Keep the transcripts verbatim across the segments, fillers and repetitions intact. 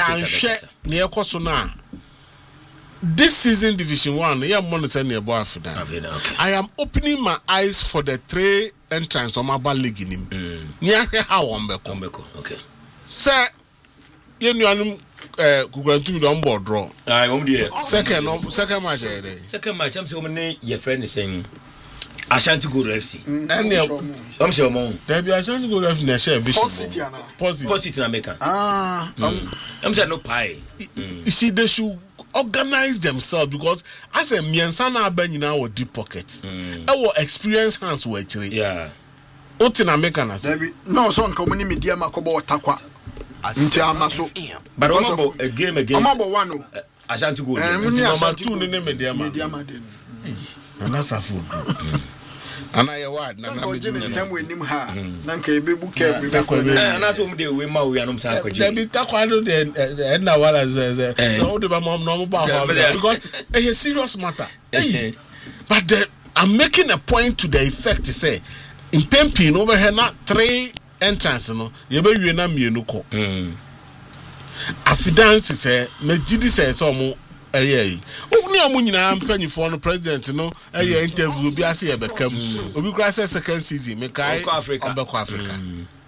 anhwe ne ekoso na this season division one yeah money say near Afida. I am opening my eyes for the three entrants on my ball league in him. Near how on Beko. Okay. Sir, you know uh Kugantu on board draw. I won't be second second match. Second match, I'm saying your friend is saying Ashanti go F C. And I'm sure mom. There be Ashanti go F C na share vision. Positive Positive. Positive na make. Ah, I'm saying no pie. You see they should organize themselves because as a miensa na aba nyina wo deep pockets e wo experience hands wo actually yeah oti na make na say no so nka mo ni media makobo takwa nti amaso but also a game again amabo one o Ashanti go number two ni media ma media ma den and that's a food and I word na na me time we nim ha na nka ebebu care we be na so mo dey we ma we anom san kwaji dey be takwa do the na wala ze no dey ba mom no ba because it's a serious matter but the, I'm making a point to the effect to say in Pempin over here not three entrance no ye be wie na mienu ko affidance say me gidi say so mo eh ogni amu nyina mpanyifo no president no eh interview bi ase ye bekam obi kra say second season me kai Africa Obeko Africa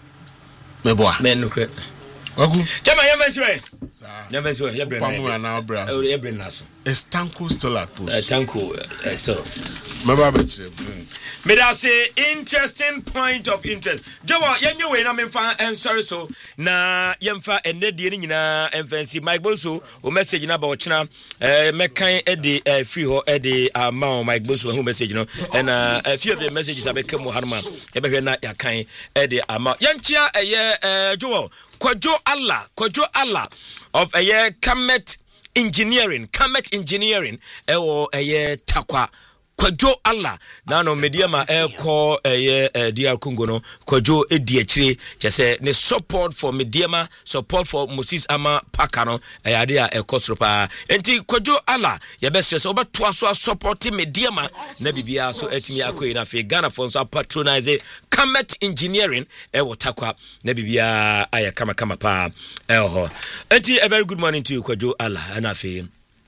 me boa men no kre wagu chama yemesiwe sa yemesiwe ye bre na pamu na bra ye bre na so is Tanko still at post Tanko still meba be chem me da say interesting point of interest jowo yenye we na me fa en sorry so na yemfa enedie ni nyina enfancy Mike Bonso o message na ba ochina eh mekan e de free ho e de ama Mike Bonso ho message no and a few of the messages abeka mu harma e be hwe na yakan e de ama yanchia eye eh jowo Kwajo Allah Kwajo Allah of eye Kamet Engineering Kamet Engineering e wo eye takwa Kwajo Allah na no mediama e ko eye D R Congo no Kwajo e di akire che se ne support for mediama support for Moses Ama Pakano e ade a e kosropa enti Kwajo Allah ye be stress obeto aso support mediama na bibia so etimi akoyi na fe Ghana for so patronize Kamet Engineering e wotakwa na bibia aya kama kama pa e ho enti a very good morning to you Kwajo Allah na fe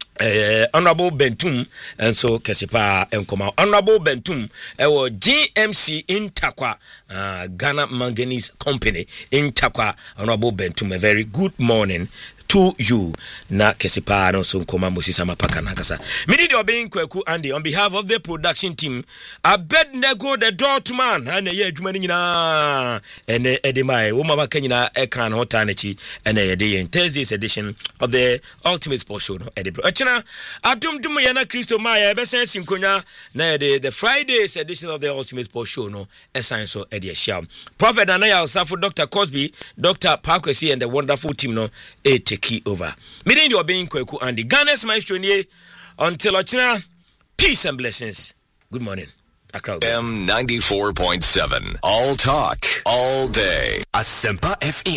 Uh, Honorable Bentum and so Kesipa Enkoma Honorable Bentum ewo G M C in Takwa uh, Ghana Manganese Company in Takwa Honorable Bentum a very good morning to you na Kesipa no so Nkoma Moses Amapaka nakasa me did obeying Kweku Andy on behalf of the production team Abednego the Dortman and ye adwuma ni nyina ene edemai wo mama kanyina e kan hotanachi ene ye dey in Thursday's edition of the Ultimate Sports Show no edebro achina adum dum ye na Kristo Maya be sen sinkonya na ye the Friday's edition of the Ultimate Sports Show no esan so e dey sham Prophet Anaya Osafo Doctor Cosby Doctor Parkwesi and the wonderful team no e key over. Meeting your being Kweku Andy. Ghana's maestro nie until Ochina. Peace and blessings. Good morning. Accra. M ninety-four point seven. All talk, all day. Asempa F M.